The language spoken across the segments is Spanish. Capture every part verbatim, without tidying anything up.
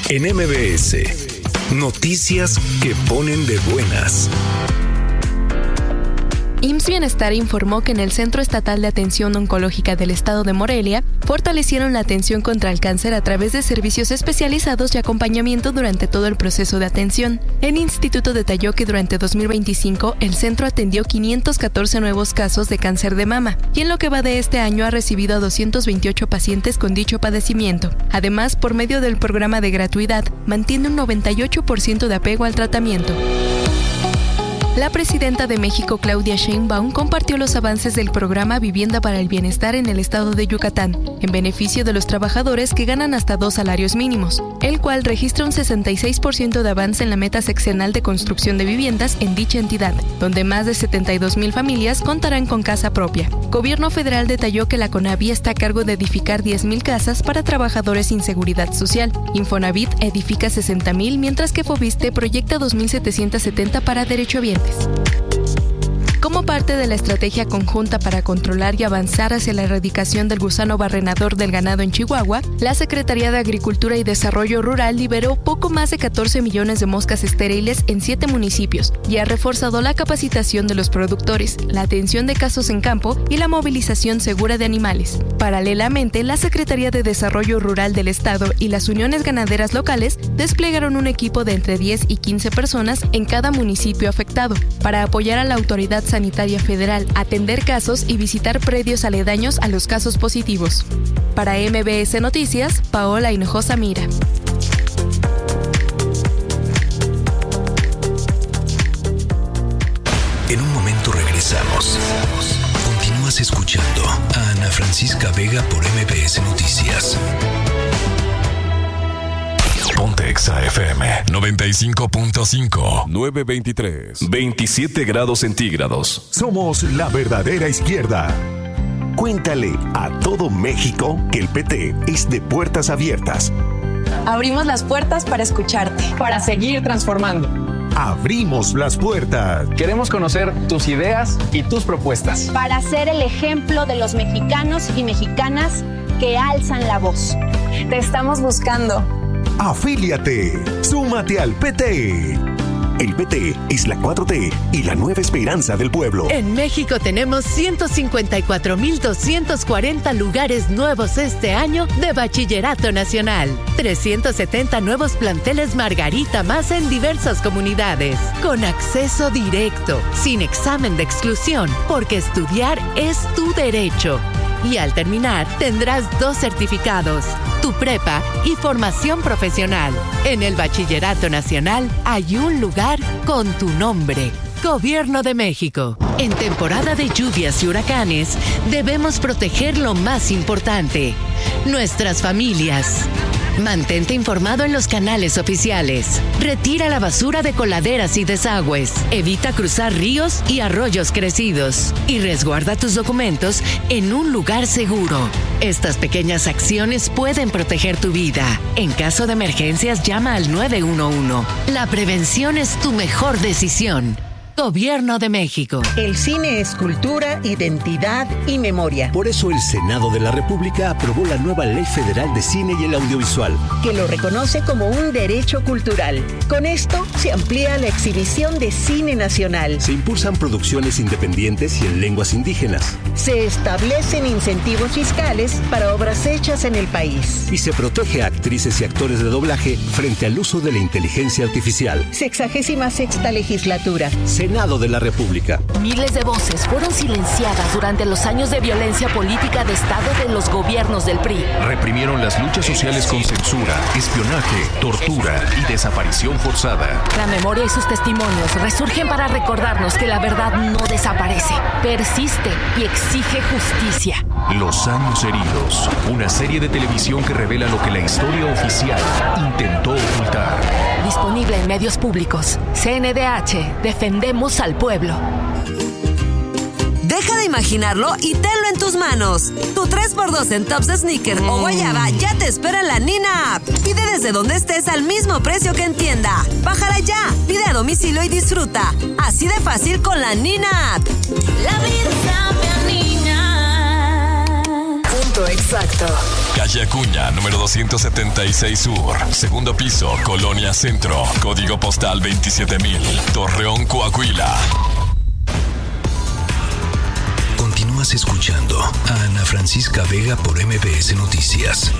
En M B S, noticias que ponen de buenas. I M S S Bienestar informó que en el Centro Estatal de Atención Oncológica del Estado de Morelia fortalecieron la atención contra el cáncer a través de servicios especializados y acompañamiento durante todo el proceso de atención. El instituto detalló que durante dos mil veinticinco el centro atendió quinientos catorce nuevos casos de cáncer de mama y en lo que va de este año ha recibido a doscientos veintiocho pacientes con dicho padecimiento. Además, por medio del programa de gratuidad, mantiene un noventa y ocho por ciento de apego al tratamiento. La presidenta de México, Claudia Sheinbaum, compartió los avances del programa Vivienda para el Bienestar en el estado de Yucatán, en beneficio de los trabajadores que ganan hasta dos salarios mínimos, el cual registra un sesenta y seis por ciento de avance en la meta sexenal de construcción de viviendas en dicha entidad, donde más de setenta y dos mil familias contarán con casa propia. Gobierno federal detalló que la CONAVI está a cargo de edificar diez mil casas para trabajadores sin seguridad social. Infonavit edifica sesenta mil, mientras que Foviste proyecta dos mil setecientos setenta para derechohabientes. Como parte de la estrategia conjunta para controlar y avanzar hacia la erradicación del gusano barrenador del ganado en Chihuahua, la Secretaría de Agricultura y Desarrollo Rural liberó poco más de catorce millones de moscas estériles en siete municipios y ha reforzado la capacitación de los productores, la atención de casos en campo y la movilización segura de animales. Paralelamente, la Secretaría de Desarrollo Rural del Estado y las uniones ganaderas locales desplegaron un equipo de entre diez y quince personas en cada municipio afectado para apoyar a la autoridad sanitaria federal, atender casos y visitar predios aledaños a los casos positivos. Para M B S Noticias, Paola Hinojosa Mira. En un momento regresamos. Continúas escuchando a Ana Francisca Vega por M B S Noticias. Ponte Exa F M noventa y cinco punto cinco. nueve veintitrés. veintisiete grados centígrados. Somos la verdadera izquierda. Cuéntale a todo México que el P T es de puertas abiertas. Abrimos las puertas para escucharte, para seguir transformando. Abrimos las puertas. Queremos conocer tus ideas y tus propuestas. Para ser el ejemplo de los mexicanos y mexicanas que alzan la voz. Te estamos buscando. Afíliate, súmate al P T. El P T es la cuatro T y la nueva esperanza del pueblo. En México tenemos ciento cincuenta y cuatro mil doscientos cuarenta lugares nuevos este año de Bachillerato Nacional. trescientos setenta nuevos planteles Margarita más en diversas comunidades. Con acceso directo, sin examen de exclusión, porque estudiar es tu derecho. Y al terminar, tendrás dos certificados, tu prepa y formación profesional. En el Bachillerato Nacional hay un lugar con tu nombre. Gobierno de México. En temporada de lluvias y huracanes, debemos proteger lo más importante, nuestras familias. Mantente informado en los canales oficiales. Retira la basura de coladeras y desagües. Evita cruzar ríos y arroyos crecidos. Y resguarda tus documentos en un lugar seguro. Estas pequeñas acciones pueden proteger tu vida. En caso de emergencias, llama al nueve uno uno. La prevención es tu mejor decisión. Gobierno de México. El cine es cultura, identidad y memoria. Por eso el Senado de la República aprobó la nueva Ley Federal de Cine y el Audiovisual, que lo reconoce como un derecho cultural. Con esto se amplía la exhibición de cine nacional. Se impulsan producciones independientes y en lenguas indígenas. Se establecen incentivos fiscales para obras hechas en el país. Y se protege a actrices y actores de doblaje frente al uso de la inteligencia artificial. Sexagésima sexta legislatura. Senado de la República. Miles de voces fueron silenciadas durante los años de violencia política de Estado de los gobiernos del P R I. Reprimieron las luchas sociales con censura, espionaje, tortura y desaparición forzada. La memoria y sus testimonios resurgen para recordarnos que la verdad no desaparece, persiste y exige justicia. Los años heridos, una serie de televisión que revela lo que la historia oficial intentó ocultar. Disponible en medios públicos. C N D H, defendemos al pueblo. Deja de imaginarlo y tenlo en tus manos. Tu tres por dos en tops de sneaker mm. o guayaba ya te espera en la Nina App. Pide desde donde estés al mismo precio que en tienda. Bájala ya, pide a domicilio y disfruta. Así de fácil con la Nina App. La vida sabe a niña. Punto exacto. Calle Acuña, número doscientos setenta y seis Sur. Segundo piso, Colonia Centro. Código postal veintisiete mil. Torreón, Coahuila. Continúas escuchando a Ana Francisca Vega por M B S Noticias.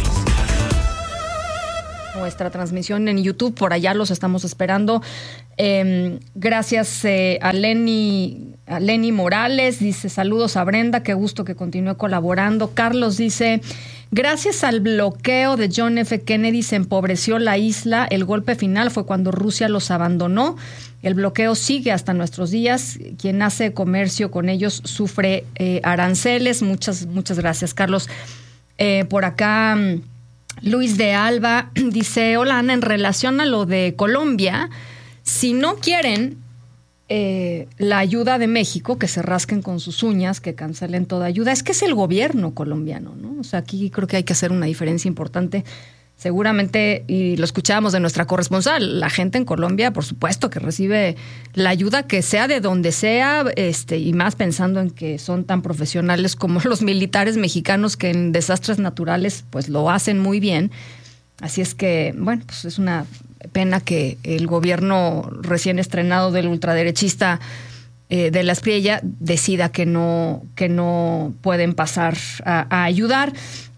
Nuestra transmisión en YouTube, por allá los estamos esperando. Eh, gracias eh, a Lenny, a Lenny Morales, dice saludos a Brenda, qué gusto que continúe colaborando. Carlos dice, gracias al bloqueo de John F. Kennedy se empobreció la isla, el golpe final fue cuando Rusia los abandonó, el bloqueo sigue hasta nuestros días, quien hace comercio con ellos sufre eh, aranceles. Muchas, muchas gracias, Carlos. Eh, por acá... Luis de Alba dice, hola Ana, en relación a lo de Colombia, si no quieren eh, la ayuda de México, que se rasquen con sus uñas, que cancelen toda ayuda, es que es el gobierno colombiano, ¿no? O sea, aquí creo que hay que hacer una diferencia importante. Seguramente, y lo escuchábamos de nuestra corresponsal, la gente en Colombia, por supuesto, que recibe la ayuda que sea de donde sea, este, y más pensando en que son tan profesionales como los militares mexicanos que en desastres naturales pues lo hacen muy bien. Así es que, bueno, pues es una pena que el gobierno recién estrenado del ultraderechista eh, de la Espriella decida que no, que no pueden pasar a, a ayudar.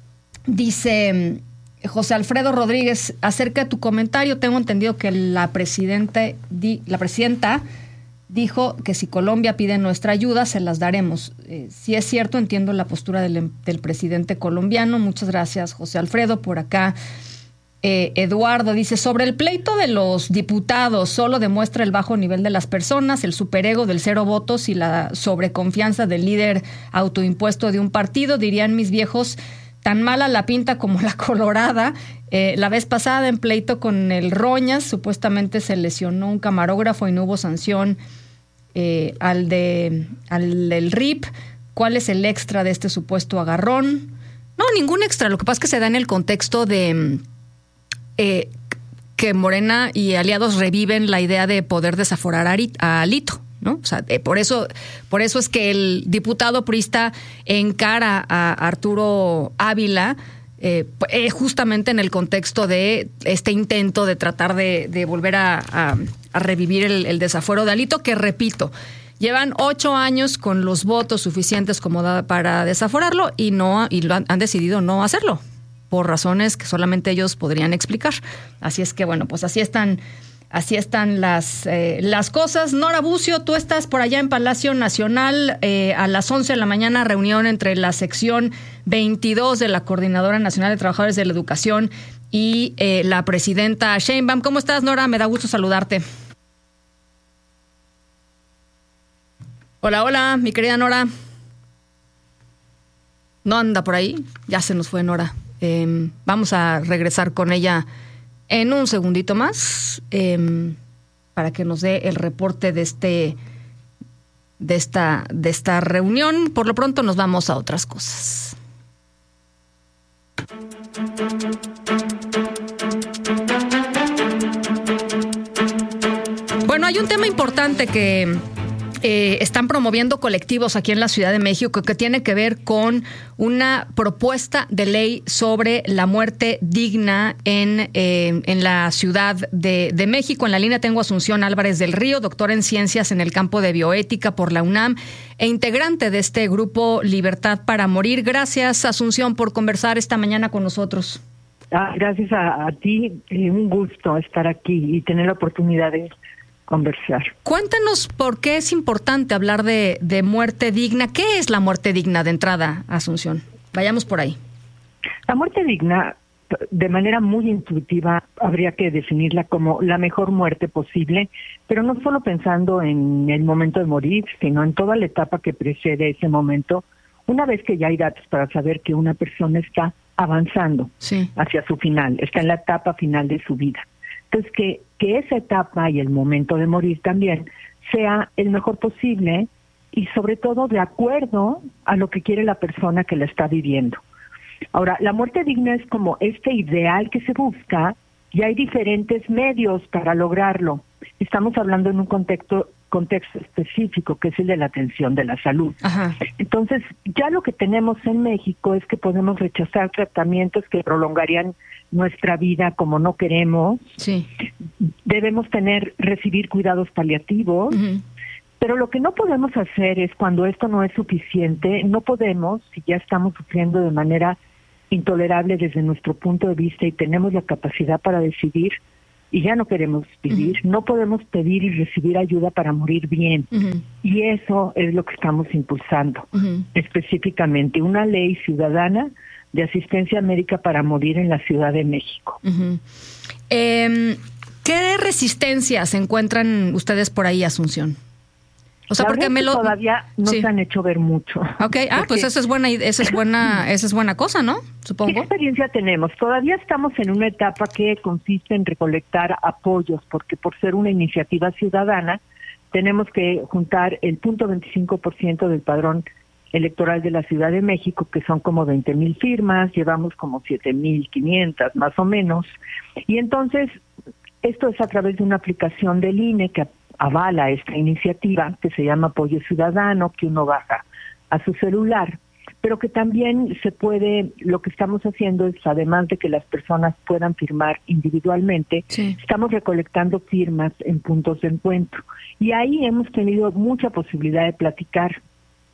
Dice... José Alfredo Rodríguez, acerca de tu comentario, tengo entendido que la presidenta, di, la presidenta dijo que si Colombia pide nuestra ayuda, se las daremos. Eh, si es cierto, entiendo la postura del, del presidente colombiano. Muchas gracias, José Alfredo. Por acá, eh, Eduardo dice, sobre el pleito de los diputados, solo demuestra el bajo nivel de las personas, el superego del cero votos y la sobreconfianza del líder autoimpuesto de un partido, dirían mis viejos. Tan mala la pinta como la colorada. Eh, la vez pasada en pleito con el Roñas, supuestamente se lesionó un camarógrafo y no hubo sanción eh, al de al del R I P. ¿Cuál es el extra de este supuesto agarrón? No, ningún extra. Lo que pasa es que se da en el contexto de eh, que Morena y aliados reviven la idea de poder desaforar a Alito, ¿no? O sea, eh, por eso, por eso es que el diputado priista encara a Arturo Ávila eh, eh, justamente en el contexto de este intento de tratar de, de volver a, a, a revivir el, el desafuero de Alito, que repito, llevan ocho años con los votos suficientes como da, para desaforarlo y no y lo han, han decidido no hacerlo por razones que solamente ellos podrían explicar. Así es que bueno, pues así están. Así están las, eh, las cosas. Nora Bucio, tú estás por allá en Palacio Nacional eh, a las once de la mañana, reunión entre la sección veintidós de la Coordinadora Nacional de Trabajadores de la Educación y eh, la presidenta Sheinbaum. ¿Cómo estás, Nora? Me da gusto saludarte. Hola, hola, mi querida Nora. No anda por ahí, ya se nos fue Nora. Eh, vamos a regresar con ella en un segundito más, eh, para que nos dé el reporte de este, de esta, de esta reunión. Por lo pronto nos vamos a otras cosas. Bueno, hay un tema importante que Eh, están promoviendo colectivos aquí en la Ciudad de México que tiene que ver con una propuesta de ley sobre la muerte digna en, eh, en la Ciudad de, de México. En la línea tengo a Asunción Álvarez del Río, doctora en Ciencias en el campo de Bioética por la UNAM e integrante de este grupo Libertad para Morir. Gracias, Asunción, por conversar esta mañana con nosotros. Ah, gracias a, a ti, eh, un gusto estar aquí y tener la oportunidad de conversar. Cuéntanos por qué es importante hablar de, de muerte digna. ¿Qué es la muerte digna de entrada, Asunción? Vayamos por ahí. La muerte digna, de manera muy intuitiva, habría que definirla como la mejor muerte posible, pero no solo pensando en el momento de morir, sino en toda la etapa que precede ese momento, una vez que ya hay datos para saber que una persona está avanzando sí. hacia su final, está en la etapa final de su vida. Entonces, que, que esa etapa y el momento de morir también sea el mejor posible y sobre todo de acuerdo a lo que quiere la persona que la está viviendo. Ahora, la muerte digna es como este ideal que se busca y hay diferentes medios para lograrlo. Estamos hablando en un contexto contexto específico, que es el de la atención de la salud. Ajá. Entonces, ya lo que tenemos en México es que podemos rechazar tratamientos que prolongarían nuestra vida como no queremos. Sí. Debemos tener, recibir cuidados paliativos. Uh-huh. Pero lo que no podemos hacer es, cuando esto no es suficiente, no podemos, si ya estamos sufriendo de manera intolerable desde nuestro punto de vista y tenemos la capacidad para decidir, y ya no queremos vivir, uh-huh. no podemos pedir y recibir ayuda para morir bien. Uh-huh. Y eso es lo que estamos impulsando, uh-huh. específicamente una ley ciudadana de asistencia médica para morir en la Ciudad de México. Uh-huh. Eh, ¿Qué resistencias encuentran ustedes por ahí, Asunción? O sea, la porque me lo todavía no sí. se han hecho ver mucho. Okay, ah, pues esa es buena, esa es buena, esa es buena cosa, ¿no? Supongo. ¿Qué experiencia tenemos? Todavía estamos en una etapa que consiste en recolectar apoyos, porque por ser una iniciativa ciudadana tenemos que juntar el punto veinticinco por ciento del padrón electoral de la Ciudad de México, que son como veinte mil firmas, llevamos como siete mil quinientas más o menos, y entonces esto es a través de una aplicación del I N E que avala esta iniciativa, que se llama Apoyo Ciudadano, que uno baja a su celular, pero que también se puede, lo que estamos haciendo es, además de que las personas puedan firmar individualmente, sí. estamos recolectando firmas en puntos de encuentro, y ahí hemos tenido mucha posibilidad de platicar.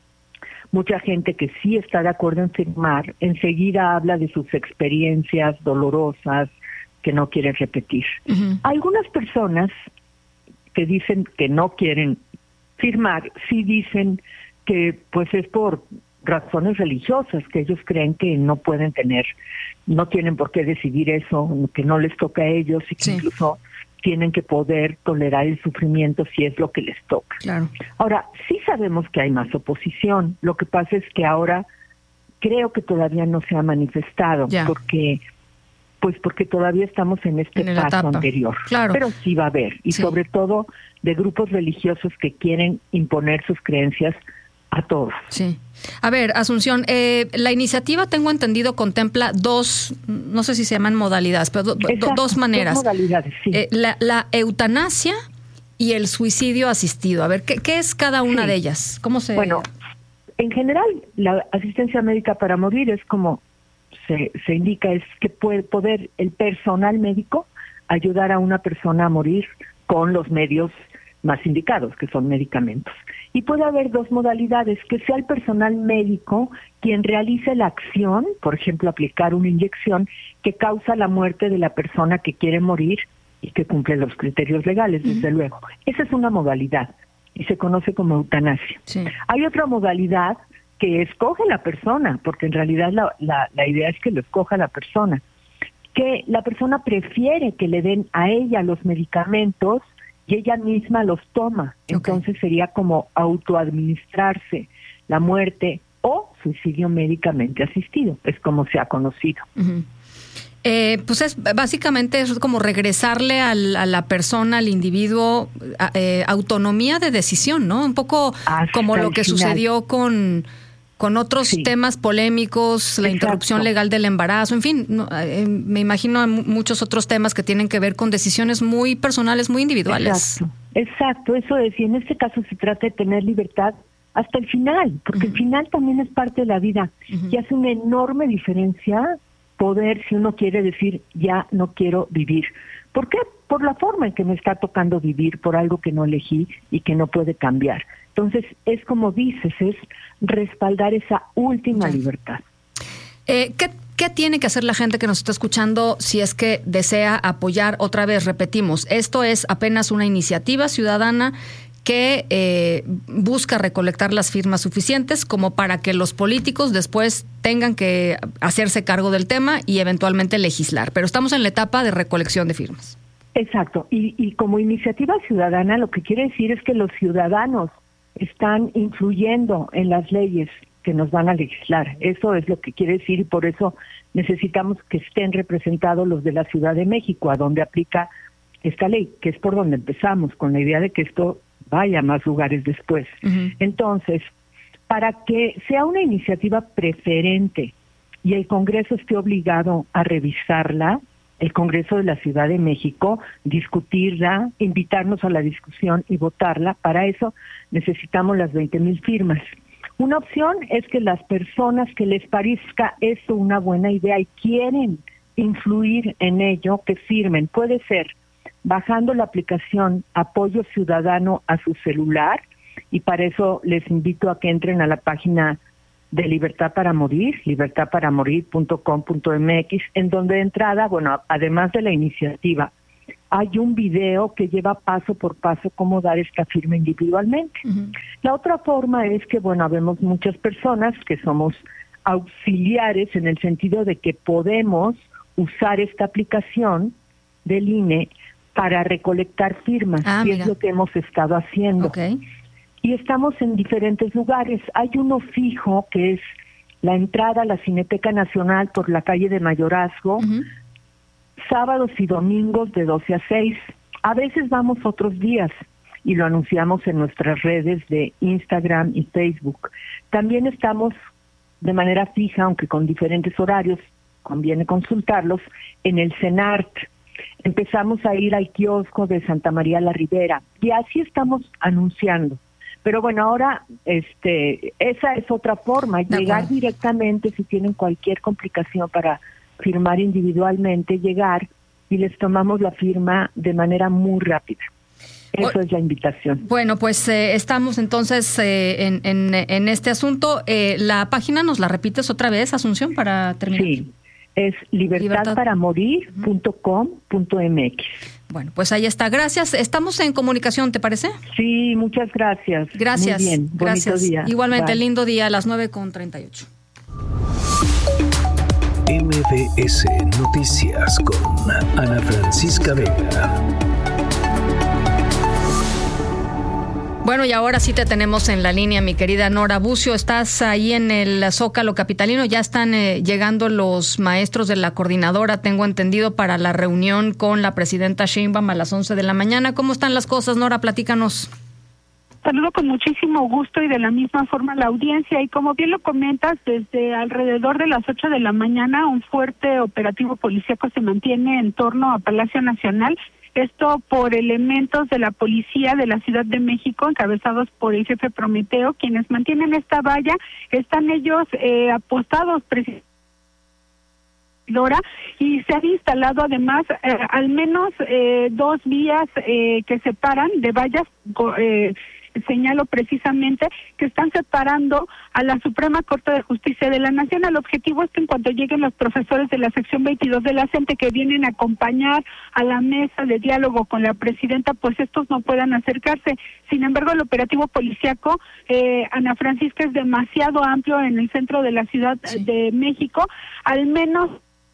Mucha gente que sí está de acuerdo en firmar, enseguida habla de sus experiencias dolorosas que no quieren repetir. Uh-huh. Algunas personas que dicen que no quieren firmar, sí dicen que pues es por razones religiosas, que ellos creen que no pueden tener, no tienen por qué decidir eso, que no les toca a ellos y que sí. incluso tienen que poder tolerar el sufrimiento si es lo que les toca. Claro. Ahora, sí sabemos que hay más oposición, lo que pasa es que ahora creo que todavía no se ha manifestado, ya. porque pues porque todavía estamos en este en paso etapa. anterior. Claro. Pero sí va a haber, y sí. sobre todo de grupos religiosos que quieren imponer sus creencias a todos. Sí. A ver, Asunción, eh, la iniciativa, tengo entendido, contempla dos, no sé si se llaman modalidades, pero do, Exacto, dos maneras. Dos modalidades, sí. Eh, la, la eutanasia y el suicidio asistido. A ver, ¿qué, qué es cada una sí. de ellas? ¿Cómo se...? Bueno, en general, la asistencia médica para morir es como se, se indica, es que puede poder el personal médico ayudar a una persona a morir con los medios más indicados, que son medicamentos. Y puede haber dos modalidades, que sea el personal médico quien realice la acción, por ejemplo, aplicar una inyección que causa la muerte de la persona que quiere morir y que cumple los criterios legales, uh-huh. desde luego. Esa es una modalidad y se conoce como eutanasia. Sí. Hay otra modalidad que escoge la persona, porque en realidad la, la, la idea es que lo escoja la persona, que la persona prefiere que le den a ella los medicamentos y ella misma los toma. Okay. Entonces sería como autoadministrarse la muerte o suicidio médicamente asistido, es como se ha conocido. Uh-huh. Eh, pues es básicamente es como regresarle al, a la persona, al individuo, eh, autonomía de decisión, ¿no? Un poco Hasta como lo que final. sucedió con... con otros sí. temas polémicos, la Exacto. interrupción legal del embarazo, en fin, no, eh, me imagino muchos otros temas que tienen que ver con decisiones muy personales, muy individuales. Exacto, Exacto. Eso es, y en este caso se trata de tener libertad hasta el final, porque uh-huh. el final también es parte de la vida, uh-huh. y hace una enorme diferencia poder, si uno quiere decir, ya no quiero vivir. ¿Por qué? Por la forma en que me está tocando vivir, por algo que no elegí y que no puede cambiar. Entonces, es como dices, es respaldar esa última sí. libertad. Eh, ¿qué, ¿Qué tiene que hacer la gente que nos está escuchando si es que desea apoyar? Otra vez, repetimos, esto es apenas una iniciativa ciudadana que eh, busca recolectar las firmas suficientes como para que los políticos después tengan que hacerse cargo del tema y eventualmente legislar. Pero estamos en la etapa de recolección de firmas. Exacto. Y, y como iniciativa ciudadana, lo que quiere decir es que los ciudadanos están influyendo en las leyes que nos van a legislar. Eso es lo que quiere decir, y por eso necesitamos que estén representados los de la Ciudad de México, a donde aplica esta ley, que es por donde empezamos, con la idea de que esto vaya a más lugares después. Uh-huh. Entonces, para que sea una iniciativa preferente y el Congreso esté obligado a revisarla, el Congreso de la Ciudad de México, discutirla, invitarnos a la discusión y votarla. Para eso necesitamos las veinte mil firmas. Una opción es que las personas que les parezca esto una buena idea y quieren influir en ello, que firmen. Puede ser bajando la aplicación Apoyo Ciudadano a su celular, y para eso les invito a que entren a la página de Libertad para Morir, libertad para morir punto com punto m x, en donde de entrada, bueno, además de la iniciativa, hay un video que lleva paso por paso cómo dar esta firma individualmente. Uh-huh. La otra forma es que, bueno, habemos muchas personas que somos auxiliares en el sentido de que podemos usar esta aplicación del I N E para recolectar firmas, ah, y mira. Es lo que hemos estado haciendo. Okay. Y estamos en diferentes lugares. Hay uno fijo que es la entrada a la Cineteca Nacional por la calle de Mayorazgo, uh-huh. sábados y domingos de doce a seis. A veces vamos otros días y lo anunciamos en nuestras redes de Instagram y Facebook. También estamos de manera fija, aunque con diferentes horarios, conviene consultarlos, en el CENART. Empezamos a ir al kiosco de Santa María la Ribera y así estamos anunciando. Pero bueno, ahora este esa es otra forma, de llegar acuerdo. Directamente si tienen cualquier complicación para firmar individualmente, llegar y les tomamos la firma de manera muy rápida. Eso o, es la invitación. Bueno, pues eh, estamos entonces eh, en, en, en este asunto. Eh, ¿La página nos la repites otra vez, Asunción, para terminar? Sí, es libertad para morir punto com punto m x. Bueno, pues ahí está. Gracias. Estamos en comunicación, ¿te parece? Sí, muchas gracias. Gracias. Muy bien. Gracias. Bonito día. Igualmente, Bye. Lindo día a las nueve con treinta y ocho. M B S Noticias con Ana Francisca Vega. Bueno, y ahora sí te tenemos en la línea, mi querida Nora Bucio. Estás ahí en el Zócalo capitalino. Ya están eh, llegando los maestros de la coordinadora, tengo entendido, para la reunión con la presidenta Sheinbaum a las once de la mañana. ¿Cómo están las cosas, Nora? Platícanos. Saludo con muchísimo gusto y de la misma forma la audiencia. Y como bien lo comentas, desde alrededor de las ocho de la mañana un fuerte operativo policíaco se mantiene en torno a Palacio Nacional. Esto por elementos de la policía de la Ciudad de México, encabezados por el jefe Prometeo, quienes mantienen esta valla. Están ellos eh, apostados precisamente y se han instalado además eh, al menos eh, dos vías eh, que separan de vallas. Eh, señalo precisamente que están separando a la Suprema Corte de Justicia de la Nación. El objetivo es que en cuanto lleguen los profesores de la sección veintidós de la CENTE que vienen a acompañar a la mesa de diálogo con la presidenta, pues estos no puedan acercarse. Sin embargo, el operativo policiaco, eh, Ana Francisca, es demasiado amplio en el centro de la Ciudad sí. de México. Al menos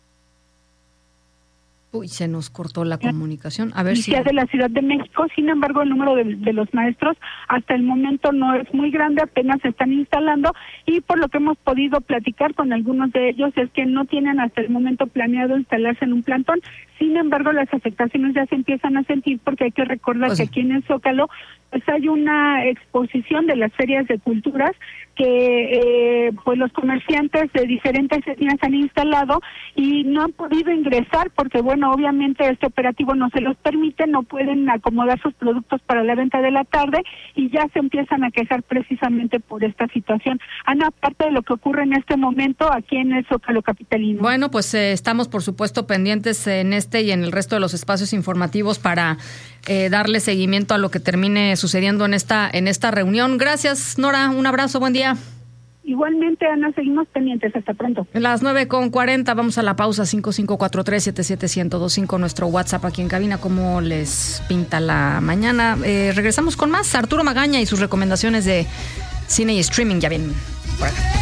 Uy, se nos cortó la comunicación. A ver si... de la Ciudad de México. Sin embargo, el número de, de los maestros hasta el momento no es muy grande, apenas se están instalando, y por lo que hemos podido platicar con algunos de ellos es que no tienen hasta el momento planeado instalarse en un plantón. Sin embargo, las afectaciones ya se empiezan a sentir, porque hay que recordar pues que aquí en el Zócalo pues hay una exposición de las ferias de culturas que eh, pues los comerciantes de diferentes etnias han instalado y no han podido ingresar porque, bueno, obviamente este operativo no se los permite, no pueden acomodar sus productos para la venta de la tarde y ya se empiezan a quejar precisamente por esta situación. Ana, aparte de lo que ocurre en este momento aquí en el Zócalo capitalino. Bueno, pues eh, estamos por supuesto pendientes en este y en el resto de los espacios informativos para eh, darle seguimiento a lo que termine sucediendo en esta en esta reunión. Gracias, Nora, un abrazo, buen día. Igualmente, Ana, seguimos pendientes. Hasta pronto. Las nueve con cuarenta, vamos a la pausa. Cinco cinco cuatro tres siete siete uno cero dos cinco, nuestro WhatsApp aquí en cabina. ¿Cómo les pinta la mañana? Eh, regresamos con más. Arturo Magaña y sus recomendaciones de cine y streaming. Ya vienen por acá.